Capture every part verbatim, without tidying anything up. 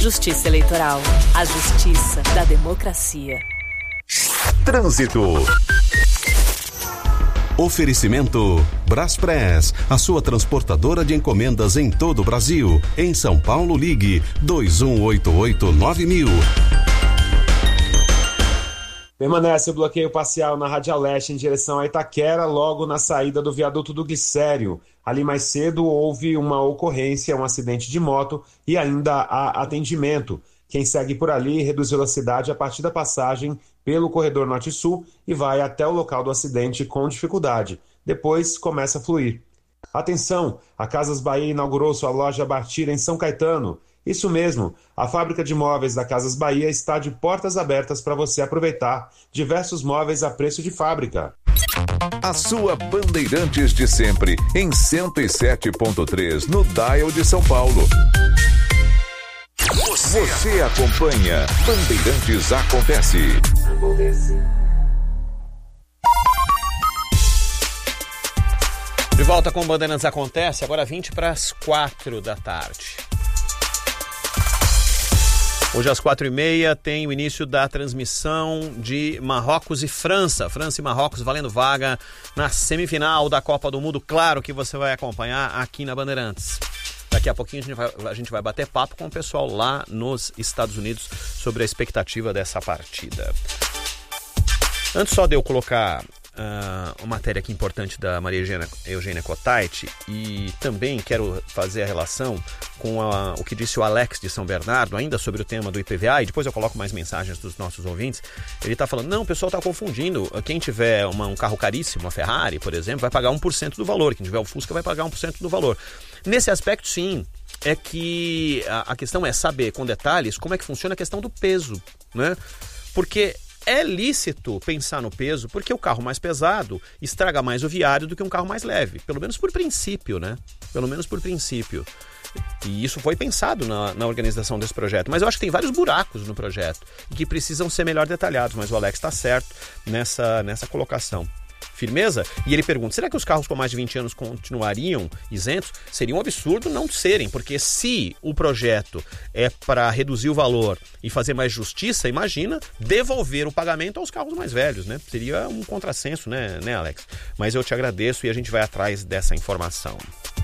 Justiça Eleitoral. A justiça da democracia. Trânsito. Oferecimento Braspress, a sua transportadora de encomendas em todo o Brasil. Em São Paulo, ligue dois um oito oito nove mil. Permanece o bloqueio parcial na Radial Leste em direção a Itaquera, logo na saída do viaduto do Glicério. Ali mais cedo houve uma ocorrência, um acidente de moto e ainda há atendimento. Quem segue por ali reduz velocidade a partir da passagem pelo corredor norte-sul e vai até o local do acidente com dificuldade. Depois começa a fluir. Atenção, a Casas Bahia inaugurou sua loja Bartira em São Caetano. Isso mesmo, a fábrica de móveis da Casas Bahia está de portas abertas para você aproveitar diversos móveis a preço de fábrica. A sua Bandeirantes de sempre, em cento e sete ponto três, no Dial de São Paulo. Você, você acompanha Bandeirantes Acontece. Acontece. De volta com Bandeirantes Acontece, agora vinte para as quatro da tarde. Hoje às quatro e meia tem o início da transmissão de Marrocos e França. França e Marrocos valendo vaga na semifinal da Copa do Mundo. Claro que você vai acompanhar aqui na Bandeirantes. Daqui a pouquinho a gente, vai, a gente vai bater papo com o pessoal lá nos Estados Unidos sobre a expectativa dessa partida. Antes só de eu colocar uh, uma matéria aqui importante da Maria Eugênia, Eugênia Cotait, e também quero fazer a relação com a, o que disse o Alex de São Bernardo, ainda sobre o tema do I P V A, e depois eu coloco mais mensagens dos nossos ouvintes. Ele está falando, não, o pessoal está confundindo, quem tiver uma, um carro caríssimo, uma Ferrari, por exemplo, vai pagar um por cento do valor, quem tiver o Fusca vai pagar um por cento do valor. Nesse aspecto, sim, é que a, a questão é saber com detalhes como é que funciona a questão do peso, né? Porque é lícito pensar no peso, porque o carro mais pesado estraga mais o viário do que um carro mais leve, pelo menos por princípio, né? Pelo menos por princípio. E isso foi pensado na, na organização desse projeto. Mas eu acho que tem vários buracos no projeto e que precisam ser melhor detalhados. Mas o Alex está certo nessa, nessa colocação. Firmeza? E ele pergunta, será que os carros com mais de vinte anos continuariam isentos? Seria um absurdo não serem, porque se o projeto é para reduzir o valor e fazer mais justiça, imagina devolver o pagamento aos carros mais velhos, né? Seria um contrassenso, né, né, Alex? Mas eu te agradeço e a gente vai atrás dessa informação.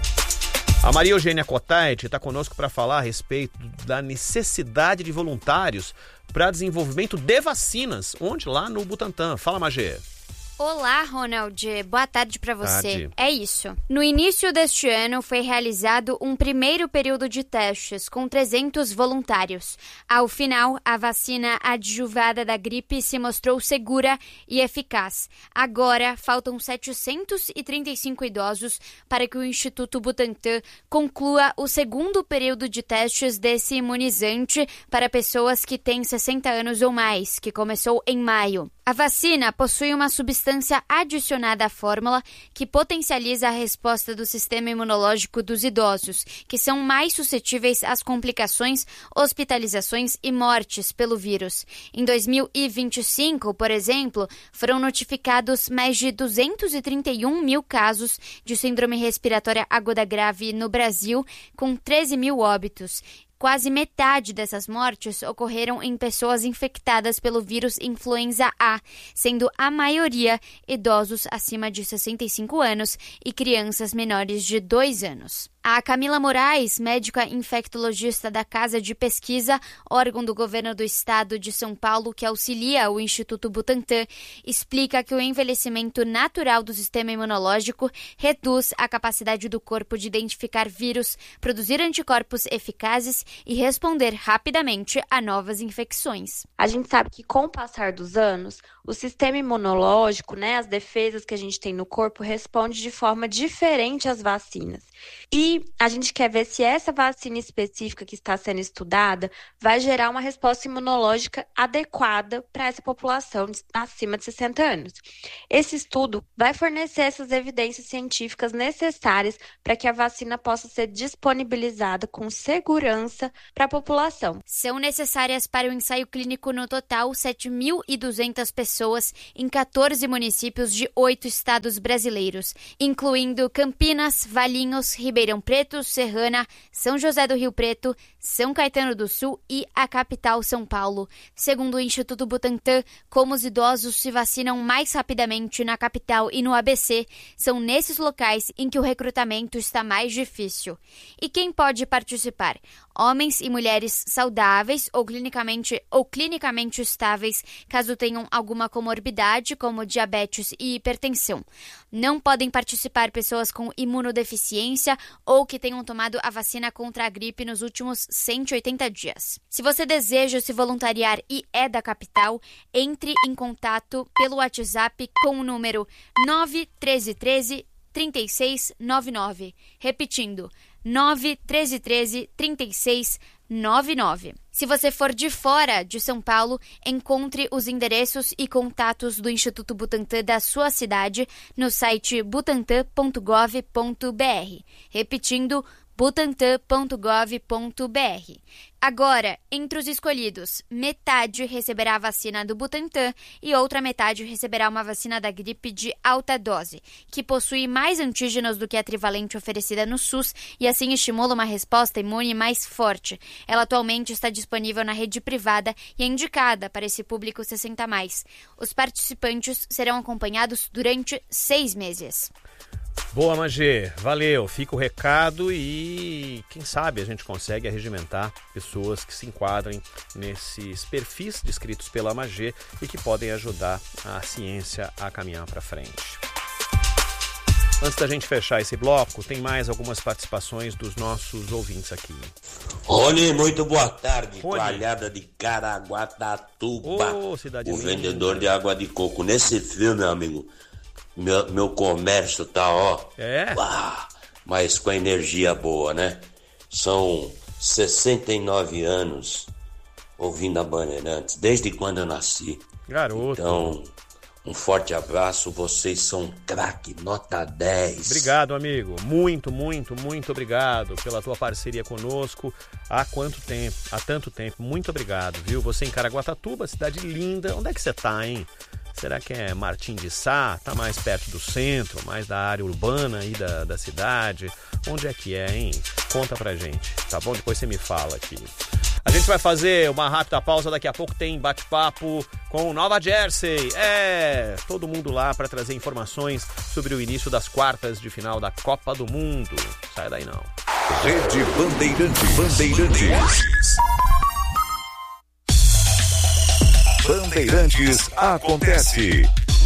A Maria Eugênia Cotait está conosco para falar a respeito da necessidade de voluntários para desenvolvimento de vacinas, onde? Lá no Butantan. Fala, Magê. Olá, Ronald. Boa tarde para você. Tarde. É isso. No início deste ano foi realizado um primeiro período de testes com trezentos voluntários. Ao final, a vacina adjuvada da gripe se mostrou segura e eficaz. Agora, faltam setecentos e trinta e cinco idosos para que o Instituto Butantan conclua o segundo período de testes desse imunizante para pessoas que têm sessenta anos ou mais, que começou em maio. A vacina possui uma substância adicionada à fórmula que potencializa a resposta do sistema imunológico dos idosos, que são mais suscetíveis às complicações, hospitalizações e mortes pelo vírus. Em dois mil e vinte e cinco, por exemplo, foram notificados mais de duzentos e trinta e um mil casos de síndrome respiratória aguda grave no Brasil, com treze mil óbitos. Quase metade dessas mortes ocorreram em pessoas infectadas pelo vírus influenza A, sendo a maioria idosos acima de sessenta e cinco anos e crianças menores de dois anos. A Camila Moraes, médica infectologista da Casa de Pesquisa, órgão do governo do estado de São Paulo que auxilia o Instituto Butantan, explica que o envelhecimento natural do sistema imunológico reduz a capacidade do corpo de identificar vírus, produzir anticorpos eficazes e responder rapidamente a novas infecções. A gente sabe que com o passar dos anos, o sistema imunológico, né, as defesas que a gente tem no corpo, responde de forma diferente às vacinas. E a gente quer ver se essa vacina específica que está sendo estudada vai gerar uma resposta imunológica adequada para essa população acima de sessenta anos. Esse estudo vai fornecer essas evidências científicas necessárias para que a vacina possa ser disponibilizada com segurança para a população. São necessárias para o ensaio clínico no total sete mil e duzentas pessoas em quatorze municípios de oito estados brasileiros, incluindo Campinas, Valinhos, Ribeirão Preto, Serrana, São José do Rio Preto, São Caetano do Sul e a capital São Paulo. Segundo o Instituto Butantan, como os idosos se vacinam mais rapidamente na capital e no A B C, são nesses locais em que o recrutamento está mais difícil. E quem pode participar? Homens e mulheres saudáveis ou clinicamente, ou clinicamente estáveis, caso tenham alguma comorbidade, como diabetes e hipertensão. Não podem participar pessoas com imunodeficiência ou que tenham tomado a vacina contra a gripe nos últimos cento e oitenta dias. Se você deseja se voluntariar e é da capital, entre em contato pelo WhatsApp com o número nove um três um três, três seis nove nove. Repetindo, nove um três um três, três seis nove nove. Se você for de fora de São Paulo, encontre os endereços e contatos do Instituto Butantan da sua cidade no site butantan ponto gov ponto br. Repetindo, butantan ponto gov ponto br. Agora, entre os escolhidos, metade receberá a vacina do Butantan e outra metade receberá uma vacina da gripe de alta dose, que possui mais antígenos do que a trivalente oferecida no SUS e assim estimula uma resposta imune mais forte. Ela atualmente está disponível na rede privada e é indicada para esse público sessenta a mais. Os participantes serão acompanhados durante seis meses. Boa, Magê. Valeu. Fica o recado e quem sabe a gente consegue arregimentar pessoas que se enquadrem nesses perfis descritos pela Magê e que podem ajudar a ciência a caminhar para frente. Antes da gente fechar esse bloco, tem mais algumas participações dos nossos ouvintes aqui. Rony, muito boa tarde. Rony. Coalhada de Caraguatatuba, Ô, cidade o linda. vendedor de água de coco. Nesse frio, meu amigo, meu, meu comércio tá, ó, É? uau, mas com a energia boa, né? São sessenta e nove anos ouvindo a Bandeirantes, desde quando eu nasci. Garoto. Então, um forte abraço, vocês são um craque, nota dez. Obrigado, amigo. Muito, muito, muito obrigado pela tua parceria conosco. Há quanto tempo? Há tanto tempo. Muito obrigado, viu? Você em Caraguatatuba, cidade linda. Onde é que você tá, hein? Será que é Martim de Sá? Tá mais perto do centro, mais da área urbana aí da, da cidade? Onde é que é, hein? Conta pra gente, tá bom? Depois você me fala aqui. A gente vai fazer uma rápida pausa, daqui a pouco tem bate-papo com Nova Jersey. É, todo mundo lá para trazer informações sobre o início das quartas de final da Copa do Mundo. Sai daí não. Rede Bandeirantes. Bandeirantes. Bandeirantes acontece.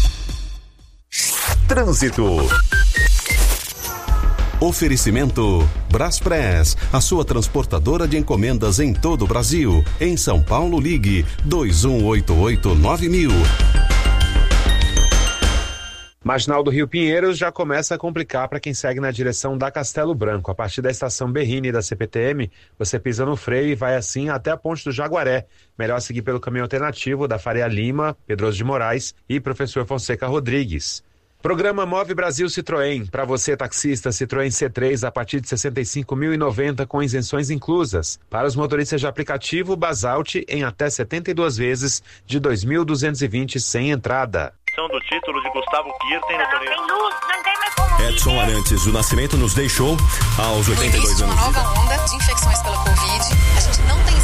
Trânsito. Oferecimento Braspress, a sua transportadora de encomendas em todo o Brasil. Em São Paulo, ligue dois um oito oito nove mil. Marginal do Rio Pinheiros já começa a complicar para quem segue na direção da Castelo Branco. A partir da estação Berrini da C P T M, você pisa no freio e vai assim até a Ponte do Jaguaré. Melhor seguir pelo caminho alternativo da Faria Lima, Pedroso de Moraes e Professor Fonseca Rodrigues. Programa Move Brasil Citroën. Para você, taxista, Citroën C três a partir de sessenta e cinco mil e noventa com isenções inclusas. Para os motoristas de aplicativo, Basalt em até setenta e duas vezes de dois mil duzentos e vinte sem entrada. Do título de Gustavo Kirten no torneio. Edson Arantes do Nascimento nos deixou aos oitenta e dois anos. Uma nova onda de infecções pela Covid. A gente não tem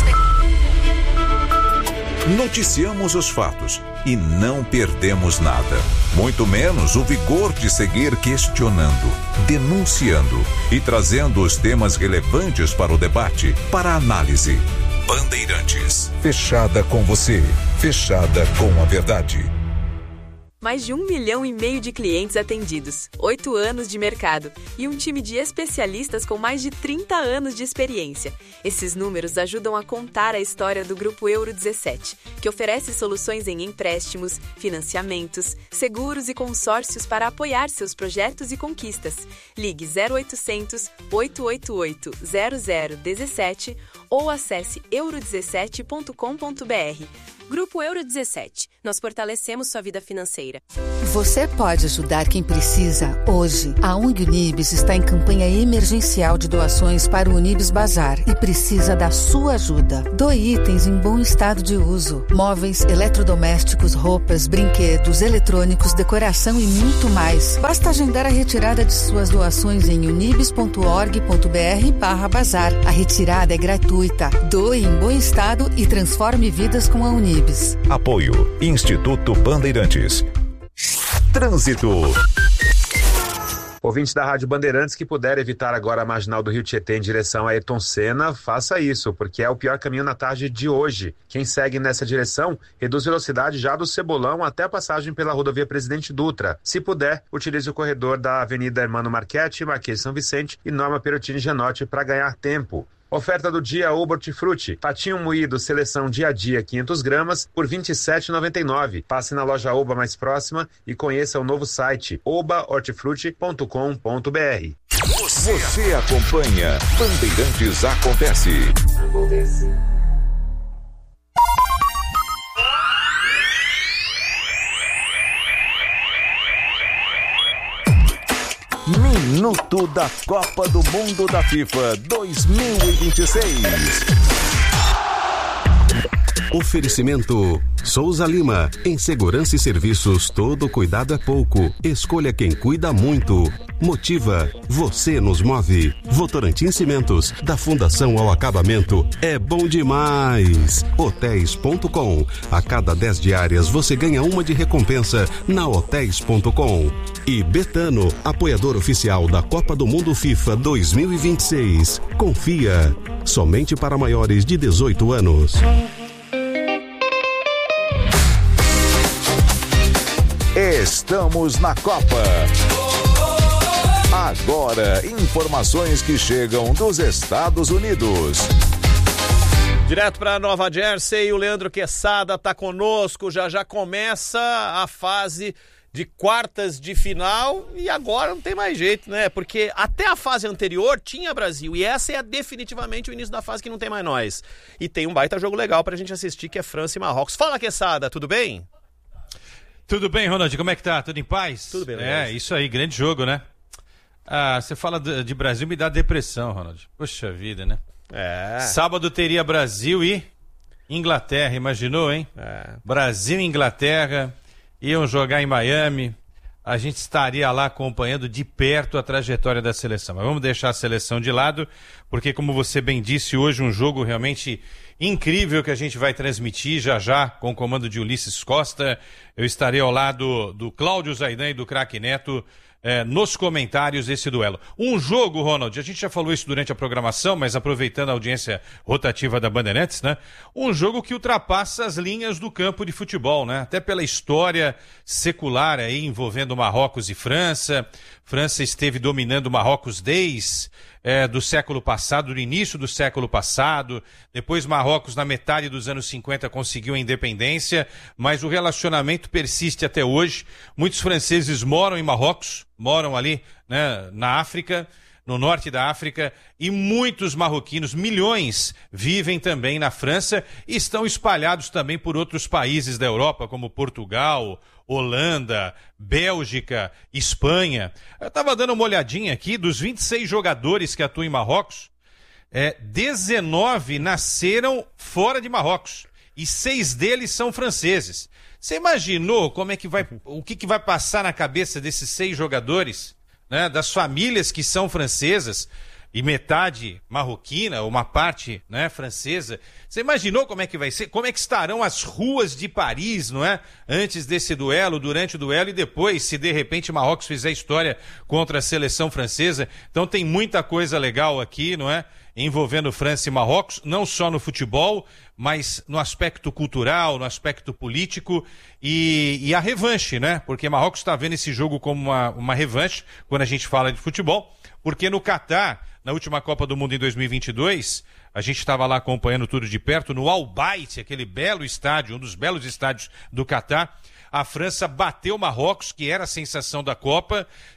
Noticiamos os fatos e não perdemos nada. Muito menos o vigor de seguir questionando, denunciando e trazendo os temas relevantes para o debate, para a análise. Bandeirantes. Fechada com você. Fechada com a verdade. Mais de um milhão e meio de clientes atendidos, oito anos de mercado e um time de especialistas com mais de trinta anos de experiência. Esses números ajudam a contar a história do Grupo Euro dezessete, que oferece soluções em empréstimos, financiamentos, seguros e consórcios para apoiar seus projetos e conquistas. Ligue zero oitocentos, oito oito oito, zero zero um sete ou acesse euro dezessete ponto com ponto br. Grupo Euro dezessete. Nós fortalecemos sua vida financeira. Você pode ajudar quem precisa hoje. A ONG Unibis está em campanha emergencial de doações para o Unibis Bazar e precisa da sua ajuda. Doe itens em bom estado de uso. Móveis, eletrodomésticos, roupas, brinquedos, eletrônicos, decoração e muito mais. Basta agendar a retirada de suas doações em unibis ponto org ponto br barra bazar. A retirada é gratuita. Doe em bom estado e transforme vidas com a Unibis. Apoio Instituto Bandeirantes. Trânsito. Ouvinte da Rádio Bandeirantes que puder evitar agora a marginal do Rio Tietê em direção a Ayrton Senna, faça isso, porque é o pior caminho na tarde de hoje. Quem segue nessa direção, reduz velocidade já do Cebolão até a passagem pela rodovia Presidente Dutra. Se puder, utilize o corredor da Avenida Hermano Marchetti, Marquês de São Vicente e Norma Perotini Genotti para ganhar tempo. Oferta do dia Oba Hortifruti. Patinho moído, seleção dia a dia, quinhentas gramas, por vinte e sete reais e noventa e nove centavos. Passe na loja Oba mais próxima e conheça o novo site oba hortifruti ponto com ponto br. Você, Você acompanha Bandeirantes Acontece. Acontece. Minuto da Copa do Mundo da FIFA dois mil e vinte e seis. Oferecimento Souza Lima. Em segurança e serviços, todo cuidado é pouco. Escolha quem cuida muito. Motiva. Você nos move. Votorantim Cimentos. Da fundação ao acabamento. É bom demais. hotéis ponto com. A cada dez diárias você ganha uma de recompensa na hotéis ponto com. E Betano, apoiador oficial da Copa do Mundo FIFA dois mil e vinte e seis. Confia. Somente para maiores de dezoito anos. Estamos na Copa. Agora, informações que chegam dos Estados Unidos. Direto para Nova Jersey, o Leandro Quesada está conosco. Já já começa a fase de quartas de final e agora não tem mais jeito, né? Porque até a fase anterior tinha Brasil e essa é definitivamente o início da fase que não tem mais nós. E tem um baita jogo legal para a gente assistir que é França e Marrocos. Fala, Quesada, tudo bem? Tudo bem, Ronald, como é que tá? Tudo em paz? Tudo bem, É, isso aí, grande jogo, né? Ah, você fala de, de Brasil, me dá depressão, Ronald. Poxa vida, né? É. Sábado teria Brasil e Inglaterra, imaginou, hein? É. Brasil e Inglaterra iam jogar em Miami. A gente estaria lá acompanhando de perto a trajetória da seleção. Mas vamos deixar a seleção de lado, porque como você bem disse, hoje um jogo realmente incrível que a gente vai transmitir já já com o comando de Ulisses Costa. Eu estarei ao lado do Cláudio Zaidan e do Craque Neto eh, nos comentários desse duelo. Um jogo, Ronald, a gente já falou isso durante a programação, mas aproveitando a audiência rotativa da Bandeirantes, né? Um jogo que ultrapassa as linhas do campo de futebol, né? Até pela história secular aí envolvendo Marrocos e França. França esteve dominando Marrocos desde É, do século passado, do início do século passado. Depois Marrocos, na metade dos anos cinquenta, conseguiu a independência, mas o relacionamento persiste até hoje. Muitos franceses moram em Marrocos, moram ali, né, na África, no norte da África, e muitos marroquinos, milhões, vivem também na França e estão espalhados também por outros países da Europa, como Portugal, Holanda, Bélgica, Espanha. Eu estava dando uma olhadinha aqui, dos vinte e seis jogadores que atuam em Marrocos, é, dezenove nasceram fora de Marrocos e seis deles são franceses. Você imaginou como é que vai, o que, que vai passar na cabeça desses seis jogadores, né, das famílias que são francesas e metade marroquina, uma parte, né, francesa? Você imaginou como é que vai ser? Como é que estarão as ruas de Paris, não é? Antes desse duelo, durante o duelo e depois, se de repente Marrocos fizer história contra a seleção francesa. Então tem muita coisa legal aqui, não é? Envolvendo França e Marrocos, não só no futebol, mas no aspecto cultural, no aspecto político e, e a revanche, né? Porque Marrocos está vendo esse jogo como uma, uma revanche quando a gente fala de futebol, porque no Catar, na última Copa do Mundo em dois mil e vinte e dois, a gente estava lá acompanhando tudo de perto, no Al Bayt, aquele belo estádio, um dos belos estádios do Catar. A França bateu Marrocos, que era a sensação da Copa,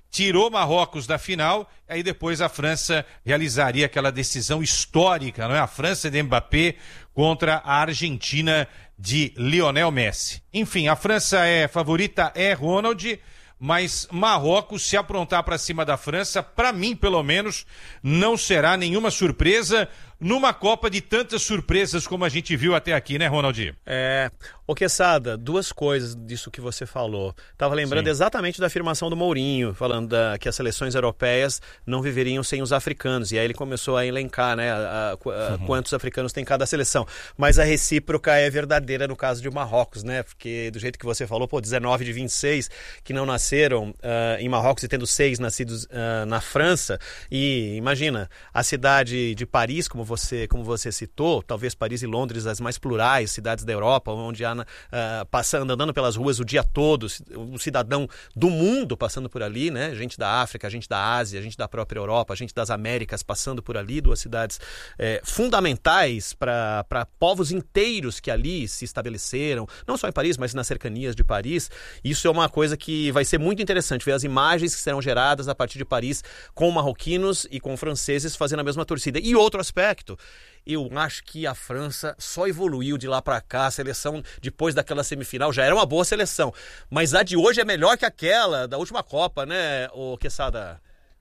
tirou Marrocos da final, aí depois a França realizaria aquela decisão histórica, não é? A França de Mbappé contra a Argentina de Lionel Messi. Enfim, a França é favorita, é Ronald, mas Marrocos, se aprontar para cima da França, para mim, pelo menos, não será nenhuma surpresa numa Copa de tantas surpresas como a gente viu até aqui, né, Ronaldinho? É, ô Quesada, duas coisas disso que você falou. Tava lembrando Sim. exatamente da afirmação do Mourinho, falando da, que as seleções europeias não viveriam sem os africanos, e aí ele começou a elencar, né, a, a, a, uhum. quantos africanos tem cada seleção. Mas a recíproca é verdadeira no caso de Marrocos, né, porque do jeito que você falou, pô, dezenove de vinte e seis que não nasceram uh, em Marrocos e tendo seis nascidos uh, na França, e imagina, a cidade de Paris, como você, como você citou, talvez Paris e Londres as mais plurais cidades da Europa, onde há uh, passando, andando pelas ruas o dia todo, um cidadão do mundo passando por ali, né? Gente da África, gente da Ásia, gente da própria Europa, gente das Américas passando por ali, duas cidades eh, fundamentais para povos inteiros que ali se estabeleceram, não só em Paris, mas nas cercanias de Paris. Isso é uma coisa que vai ser muito interessante, ver as imagens que serão geradas a partir de Paris com marroquinos e com franceses fazendo a mesma torcida. E outro aspecto, eu acho que a França só evoluiu de lá para cá. A seleção, depois daquela semifinal, já era uma boa seleção. Mas a de hoje é melhor que aquela da última Copa, né, ô Quesada?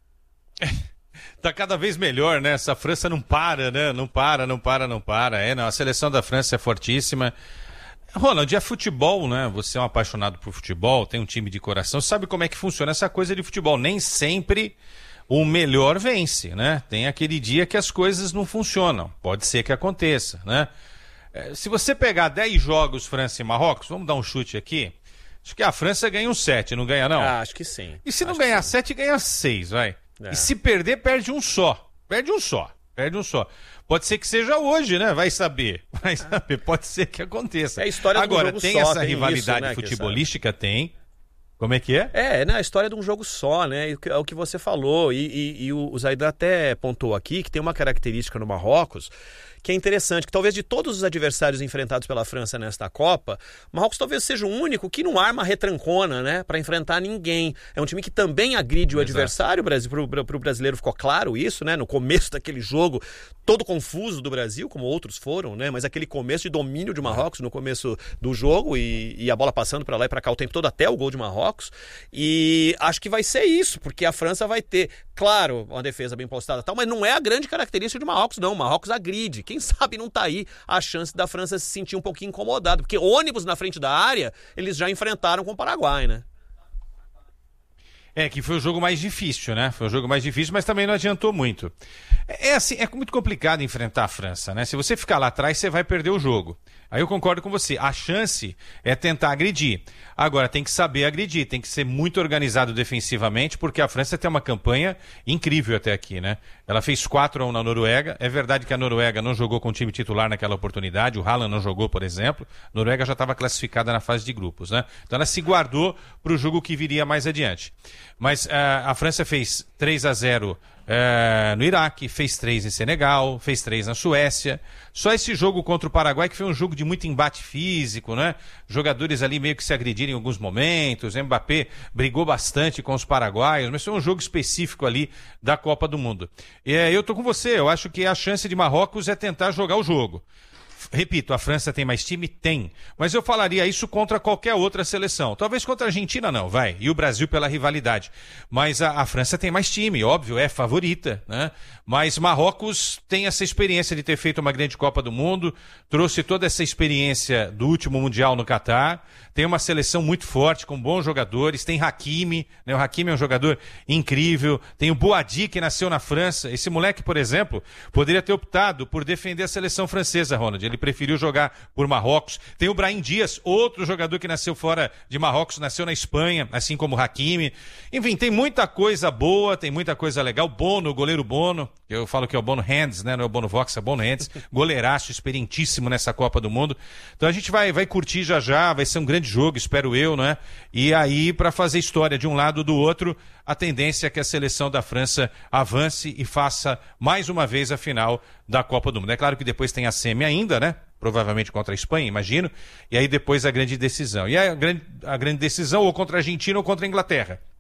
Tá cada vez melhor, né? Essa França não para, né? Não para, não para, não para. É, não, a seleção da França é fortíssima. Ronald, é futebol, né? Você é um apaixonado por futebol, tem um time de coração, sabe como é que funciona essa coisa de futebol. Nem sempre o melhor vence, né? Tem aquele dia que as coisas não funcionam. Pode ser que aconteça, né? É, se você pegar dez jogos França e Marrocos, vamos dar um chute aqui, acho que a França ganha um sete, não ganha não? Ah, acho que sim. E se não acho ganhar sete, ganha seis, vai. É. E se perder, perde um só. Perde um só. Perde um só. Pode ser que seja hoje, né? Vai saber. Vai saber. Pode ser que aconteça. É a história Agora, do jogo tem só, essa tem rivalidade isso, né, futebolística? Tem. Como é que é? É, né, a história de um jogo só, né? É o que você falou. E, e, e o Zaidan até pontuou aqui que tem uma característica no Marrocos que é interessante, que talvez de todos os adversários enfrentados pela França nesta Copa, Marrocos talvez seja o único que não arma retrancona, né, para enfrentar ninguém. É um time que também agride o Exato. adversário. Para o brasileiro ficou claro isso, né, no começo daquele jogo, todo confuso do Brasil, como outros foram, né, mas aquele começo de domínio de Marrocos no começo do jogo e, e a bola passando para lá e para cá o tempo todo até o gol de Marrocos. E acho que vai ser isso, porque a França vai ter, claro, uma defesa bem postada e tal, mas não é a grande característica de Marrocos, não. Marrocos agride. Quem sabe não tá aí a chance da França se sentir um pouquinho incomodada, porque ônibus na frente da área eles já enfrentaram com o Paraguai, né? É, que foi o jogo mais difícil, né? Foi o jogo mais difícil, mas também não adiantou muito. É, é assim, é muito complicado enfrentar a França, né? Se você ficar lá atrás, você vai perder o jogo. Aí eu concordo com você. A chance é tentar agredir. Agora, tem que saber agredir, tem que ser muito organizado defensivamente, porque a França tem uma campanha incrível até aqui, né? Ela fez quatro a um na Noruega. É verdade que a Noruega não jogou com o time titular naquela oportunidade. O Haaland não jogou, por exemplo. A Noruega já estava classificada na fase de grupos, né? Então ela se guardou para o jogo que viria mais adiante. Mas uh, a França fez três a zero uh, no Iraque, fez três em Senegal, fez três na Suécia. Só esse jogo contra o Paraguai, que foi um jogo de muito embate físico, né? Jogadores ali meio que se agrediram em alguns momentos. O Mbappé brigou bastante com os paraguaios, mas foi um jogo específico ali da Copa do Mundo. E uh, eu tô com você, eu acho que a chance de Marrocos é tentar jogar o jogo. Repito, a França tem mais time? Tem. Mas eu falaria isso contra qualquer outra seleção. Talvez contra a Argentina não, vai. E o Brasil pela rivalidade. Mas a, a França tem mais time, óbvio, é favorita, né? Mas Marrocos tem essa experiência de ter feito uma grande Copa do Mundo, trouxe toda essa experiência do último Mundial no Catar, tem uma seleção muito forte, com bons jogadores, tem Hakimi, né? O Hakimi é um jogador incrível, tem o Boadi, que nasceu na França. Esse moleque, por exemplo, poderia ter optado por defender a seleção francesa, Ronald. Ele preferiu jogar por Marrocos. Tem o Brahim Dias, outro jogador que nasceu fora de Marrocos, nasceu na Espanha, assim como o Hakimi. Enfim, tem muita coisa boa, tem muita coisa legal. Bono, goleiro Bono, eu falo que é o Bono Hands, né? Não é o Bono Vox, é o Bono Hands. Goleiraço, experientíssimo nessa Copa do Mundo. Então a gente vai, vai curtir já já, vai ser um grande jogo, espero eu, né? E aí, para fazer história de um lado ou do outro, a tendência é que a seleção da França avance e faça mais uma vez a final da Copa do Mundo. É claro que depois tem a semi ainda, né? Provavelmente contra a Espanha, imagino. E aí depois a grande decisão. E a grande, a grande decisão ou contra a Argentina ou contra a Inglaterra.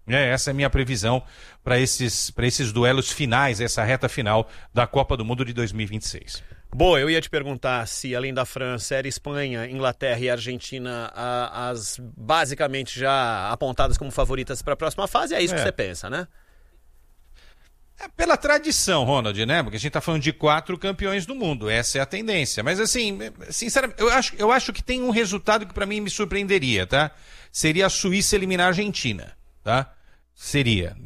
É, essa é a minha previsão para esses, para esses duelos finais, essa reta final da Copa do Mundo de dois mil e vinte e seis. Boa, eu ia te perguntar se, além da França, era Espanha, Inglaterra e Argentina a, as basicamente já apontadas como favoritas para a próxima fase. É isso é. que você pensa, né? É pela tradição, Ronald, né? Porque a gente tá falando de quatro campeões do mundo. Essa é a tendência. Mas, assim, sinceramente, eu acho, eu acho que tem um resultado que para mim me surpreenderia, tá? Seria a Suíça eliminar a Argentina, tá? Seria.